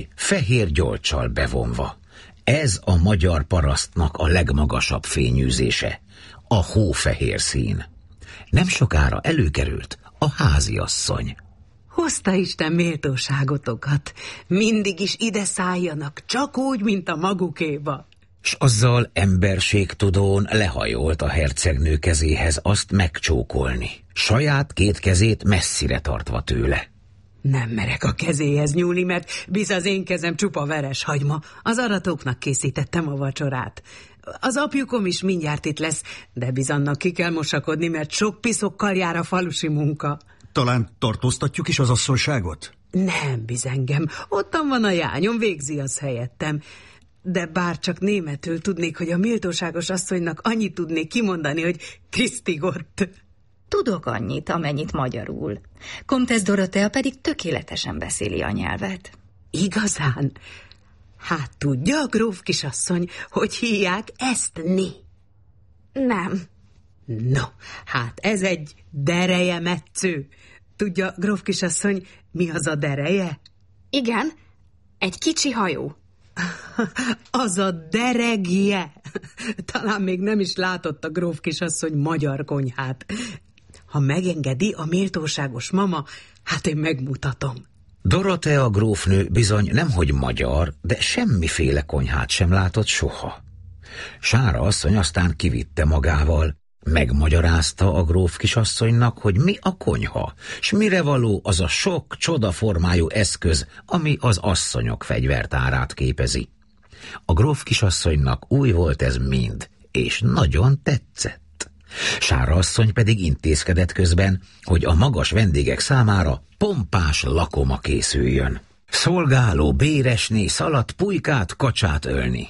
fehér gyolccsal bevonva. Ez a magyar parasztnak a legmagasabb fényűzése, a hófehér szín. Nem sokára előkerült a háziasszony. Hozta Isten méltóságotokat, mindig is ide szálljanak, csak úgy, mint a magukéba. S azzal emberségtudón lehajolt a hercegnő kezéhez azt megcsókolni, saját két kezét messzire tartva tőle. Nem merek a kezéhez nyúlni, mert bizt az én kezem csupa veres hagyma. Az aratóknak készítettem a vacsorát. Az apjukom is mindjárt itt lesz, de bizannak ki kell mosakodni, mert sok piszokkal jár a falusi munka. Talán tartóztatjuk is az asszonyságot? Nem, bizengem. Ottan van a jányom, végzi az helyettem. De bár csak németül tudnék, hogy a méltóságos asszonynak annyit tudnék kimondani, hogy Kriszti Gott. Tudok annyit, amennyit magyarul. Komtesz Dorotea pedig tökéletesen beszéli a nyelvet. Igazán? Hát tudja a gróf kisasszony, hogy hívják ezt ni? Nem. No, hát ez egy derejemetsző. Tudja, gróf kisasszony, mi az a dereje? Igen, egy kicsi hajó. Az a deregje. Talán még nem is látott a gróf kisasszony magyar konyhát. Ha megengedi a méltóságos mama, hát én megmutatom. Dorotea grófnő bizony nemhogy magyar, de semmiféle konyhát sem látott soha. Sára asszony aztán kivitte magával, megmagyarázta a gróf kisasszonynak, hogy mi a konyha, s mire való az a sok csodaformájú eszköz, ami az asszonyok fegyvertárát képezi. A gróf kisasszonynak új volt ez mind, és nagyon tetszett. Sára asszony pedig intézkedett közben, hogy a magas vendégek számára pompás lakoma készüljön. Szolgáló béresné szaladt pulykát, kacsát ölni.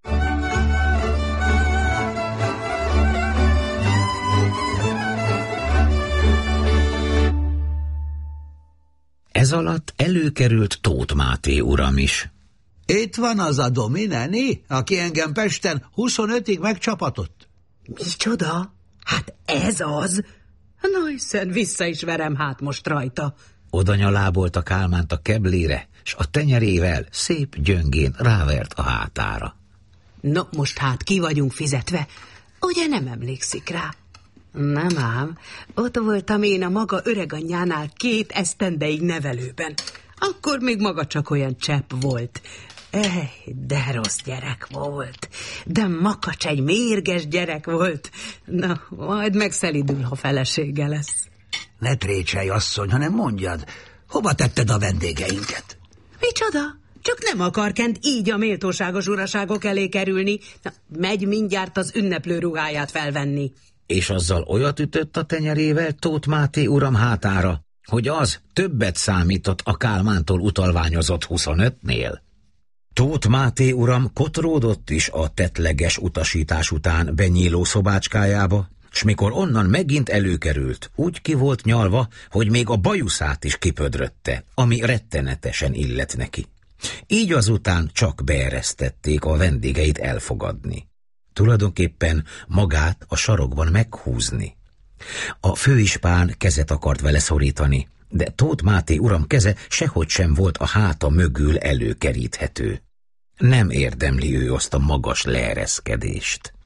Ez alatt előkerült Tóth Máté uram is. Itt van az a Domineni, aki engem Pesten 25-ig megcsapatott. Micsoda? Hát ez az? Na hiszen vissza is verem hát most rajta. Oda nyalábolt a Kálmánt a keblére, s a tenyerével szép gyöngén rávert a hátára. No, most hát ki vagyunk fizetve. Ugye nem emlékszik rá? Nem ám, ott voltam én a maga öreganyjánál 2 esztendeig nevelőben. Akkor még maga csak olyan csepp volt. De rossz gyerek volt. De makacs egy mérges gyerek volt. Na, majd megszelidül, ha felesége lesz. Ne trécselj, asszony, hanem mondjad, hova tetted a vendégeinket? Micsoda? Csak nem akar Kent így a méltóságos uraságok elé kerülni. Na, megy mindjárt az ünneplő ruháját felvenni. És azzal olyat ütött a tenyerével Tóth Máté uram hátára, hogy az többet számított a Kálmántól utalványozott 25-nél. Tóth Máté uram kotródott is a tettleges utasítás után benyíló szobácskájába, s mikor onnan megint előkerült, úgy ki volt nyalva, hogy még a bajuszát is kipödrötte, ami rettenetesen illett neki. Így azután csak beeresztették a vendégeit elfogadni. Tulajdonképpen magát a sarokban meghúzni. A főispán kezet akart vele szorítani, de Tóth Máté uram keze sehogy sem volt a háta mögül előkeríthető. Nem érdemli ő azt a magas leereszkedést.